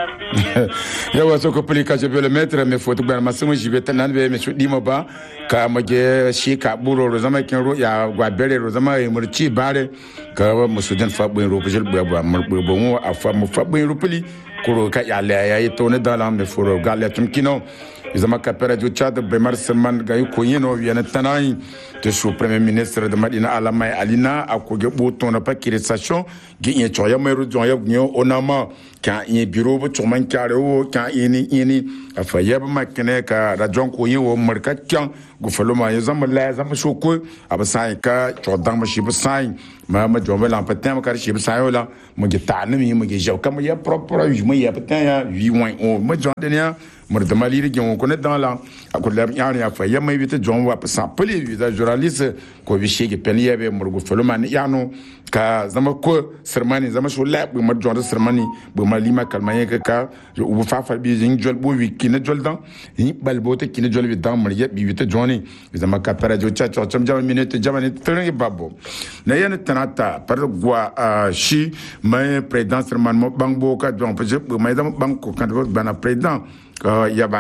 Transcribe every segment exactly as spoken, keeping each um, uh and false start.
yawa so ko puli ka je le maître me faut gba ma sumu jibe tanan be me shudi mo ba ka mage shi ka buro ro zama kin ro ya gwa bere ro zama e murci bare ka musudan fa bin ro pujil bo ba mar bo mo afa mo fa bin ro puli ko ka ya le ya to ne dans la me faut ga le tum kino zama ka pere du Tchad be mar serman ga yu ko yino yana tanai de sous premier ministre de Madina Alamay Alina akoge bo ton na pa kirisation gi nye choya meru joya gnyo onama ka in bureau bo choman kare o ka ini ini afa yeb makene ka rajon ko yin wo marka kyan gu faloma ya zama la zama shoko abasai ka chodan ma shi basai ma ma jombe la patin ka shi basai la mo ge tanmi mo ge jaw kam ya propre yu mo ya patin ya wi wan o mo jondenia murda maliri gon ko ne dans la akola yani afa ya mai bita jon wa pa peli visa journaliste ko bi shege peliye be murgu faloma ni yano ka zama ko sermani zama so la bu ma jonda sermani bu ma lima kalmaye ka ka u fa fa bi jing jol bo wi kina jol dan ni bal bote kina jol bi dan mar bi bita joni zama ka para jo cha cha cham jama minute jama ni tren babo na yana tanata par gwa shi mai président serman mo bangbo ka jon pa je bu mai zama banko kan bana président il y a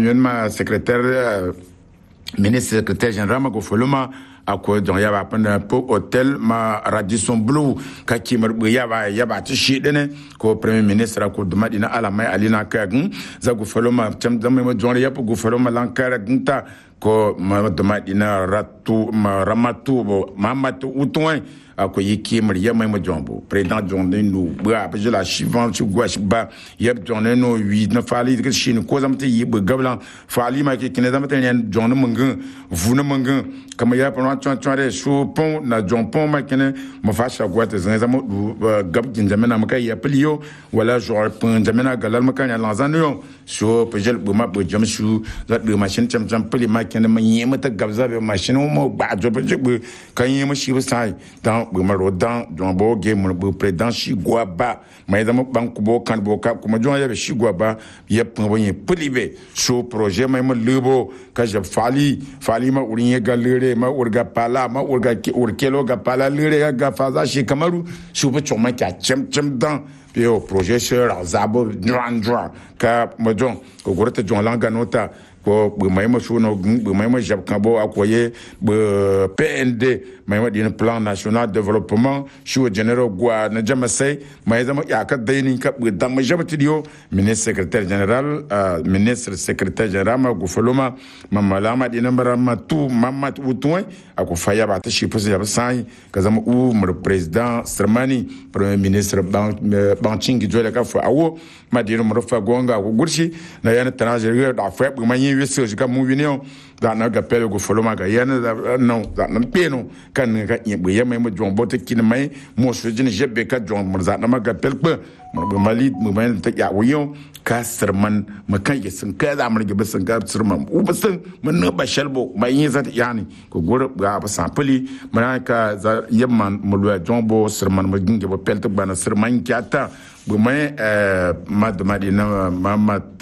ma secrétaire ministre secrétaire général ma gofoloma ako don ya ba panda po hotel ma Radisson Blue ka kimar bu ya ba ya ba ci shi dane ko premier ministre ko duma dina Alamay Alina ka gun za gofoloma cham zama ma jon ya po gofoloma lankara gunta ko ma duma dina ratu ma ramatu bo mamatu utoi ako yiki mariya mai ma jombo président jonde no ba pa la chivan ci gwash ba yeb jonde no wi na fali de chine ko zamte yi bu gablan fali ma ki kine zamte ne jonde mangin vuna mangin kama ya pa chon chon re shu pon na jompon ma kine mo fa sha gwate zan zamo gab jinjamena ma kai ya plio wala jor pon jamena galal ma kan la zan yo shu pa jel bu ma bu jam shu za de machine cham cham pli ma kine ma yema ta gabza be machine mo ba jo ba bu kan yema shi ba sai dan bu marodan jombo ge mo bu président shi gwaba ma da mo banku bo kan bo ka kuma jon ya be shi gwaba ye pon bo ye plibe shu projet ma mo lebo ka je fali fali ma urin ye galere ma urga pala ma urga ki urkelo ga pala lere ga faza shi kamaru shu bo choma ka chem chem dan yo projet sur azabo dran dran ka mo jon ko gorete jon langa nota ko bu mai ma shuno bu mai ma jab kan bo akoye bu P N D mai ma din plan national développement shu général gwa na jamasai mai zama ya ka dainin ka bu dan ma jabati dio ministre secrétaire général ministre secrétaire général ma gofoloma mamala ma din ma tu mamma utoi ako faya ba ta shi fusa ya sai ka zama u mu président Sermani premier ministre ban bancing jole ka fa awo ma din mu fa gonga ko gurshi na yana tanajer da fa bu mai wese ga mu winion da na ga pele go foloma ga yana da no da na peno kan ga bu yema mu jombo te kin mai mo so jini jebbe ka jom mu za na ma ga pel pe mu mali mu mai ta ya wiyo ka serman mu kan ya sun ka da mu ga sun ga serman u basan mun na ba shalbo mai yin za ta yani ko gor ga ba sampali mun ka za yemman mu lo jombo serman mu ginge ba pel te bana serman kyata bu mai euh mad madina mamat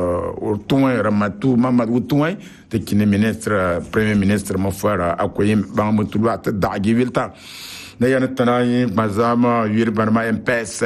urtuwe ramatu mamat urtuwe te kine ministre premier ministre mo fara akoyi ba mo tulwa ta dagi wilta na yana tanai mazama yirban ma M P S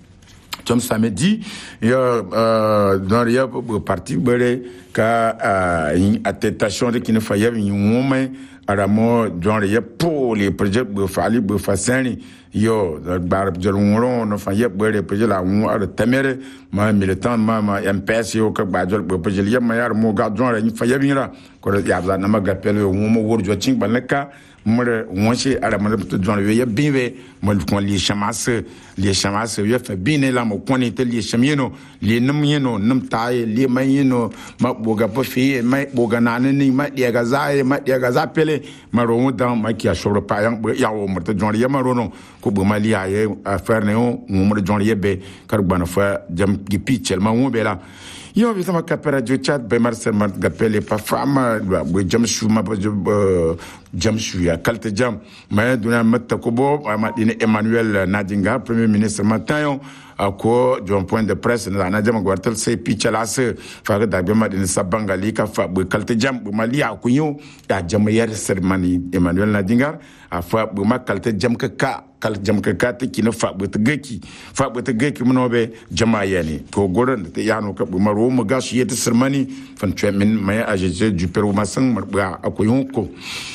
comme samedi ya euh dans ya parti bere ka une attestation de kine faya une woman aramo genre ya pour les projets bu fali bu fasani yo bar jolungoro no fa yeb bere projets la won ar tamere ma militant ma ma M P S yo ka ba jol bu projets yeb ma yar mo ga genre ni fa yebira ko ya za na ma gapel yo mo worjo ching banaka mure wonche aramo to genre yeb binwe mo ko li chamas li chamas yo fa bine la mo koni te li chamino li num yeno num taye li mayino ma boga po fi ma boga nanani ma diaga zae ma diaga zapele maro dan ma ki ashoro pa ya o mo te genre yema rono ko bu mali aye affaire ne o mo genre yebe kar bana fa jam gi pichel ma mo bela yo bi sama kapera jo chat be marcel ma gapele pa fama bu jam shu ma jam shu ya kalte jam ma duna matta ko bo ma dine Emmanuel Nadinga premier ministre matayo ako jon point de presse na na jama gwartal sai pichala se fa ga dagbe ma din sabangali ka fa bu kalte jam bu mali akunyo ya jama yer sermani Emmanuel Nadingar a fa bu ma kalte jam ka ka kal jam ka ka te kina fa bu te geki fa bu te geki mnobe jama yani ko goran te yano ka bu maro mu gasu yete sermani fan chemin may agence du Pérou masang ma akunyo ko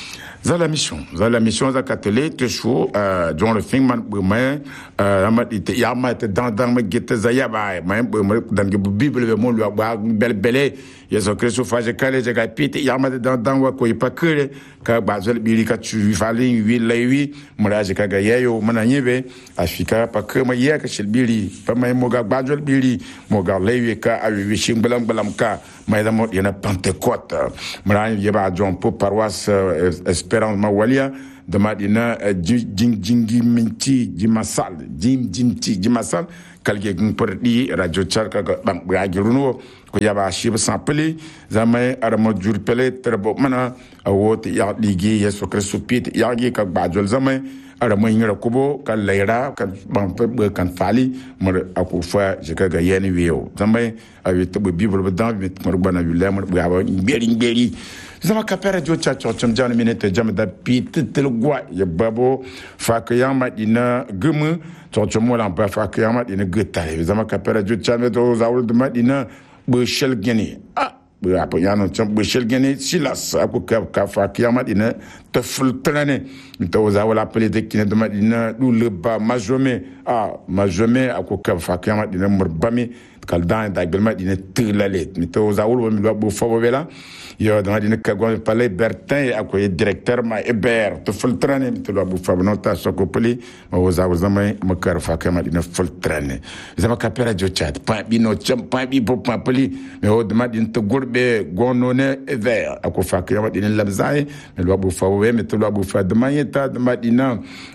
za la mission za la mission za katele te chou euh dans le film man bu may euh ma ite ya ma te dans dans ma gete za ya ba may bu dan ge bible be mo lu ba bel belé yeso kristo fa je kale je ga pite ya ma dans dans wa ko ipa kere ka ba zol biri ka tu fali wi lewi mura je ka ga yeyo mana nyebe afika pa ke ma ye ka shel biri pa may mo ga ba zol biri mo ga lewi ka a wi shing balam balam ka may da mo yana Pentecôte mura ye ba jon po paroisse Espérance Mawalia de Madina jing jingi minti jimasal jim jimti jimasal kalge ngpor di radio charka bam gagiruno ko yaba shiba sampeli zamay aramo jur pele terbo mana awot ya ligi yeso kristo pit ya gi ka bajol zamay aramo ngira kubo kan leira kan bam pe kan fali mo akufa je ka ga yeni wiyo zamay awi to bible be dan mit mo bana yu lemor bu aba ngeri ngeri zama kapera jo cha cha cham jana minute jam da pit tel gwa ya babo fa ka ya madina gumu to chomo la ba fa ka ya madina geta zama kapera jo cha me to zawul de madina be shel geni ah be apo yano cham be shel geni silas ako ka ka fa ka ya madina te fultrane to zawul apele de kine de madina du le ba majome ah majome ako ka fa ka ya madina murbami kal dan da gelma dina tilalet mi to zawul wo mi lo bo fo bela yo da dina ka go palais Bertin ako directeur ma Hébert to fultrane mi to lo bo fo no ta soko peli ma wo zawul zamay ma kar fa ka ma dina fultrane zama ka pera jo chat pa bi no cham pa bi bo pa peli me wo da dina to gorbe gonone Hébert ako fa ka ma dina labzai mi lo bo fo we mi to lo bo fa da mayeta da dina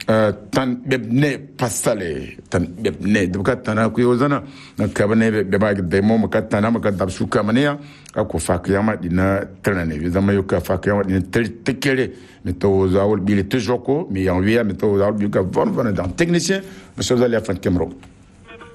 tan bebne pasale tan bebne do ka tan ko yo zana na ka bane be ba de mo ma ka tan ma ka dab su ka mania ako fa ka ma dina trane zama yo ka fa ka ma dina tekere mi to zawol bi le tejoko mi en via mi to zawol bi ka von von dans technicien monsieur Zalia Fan Kemro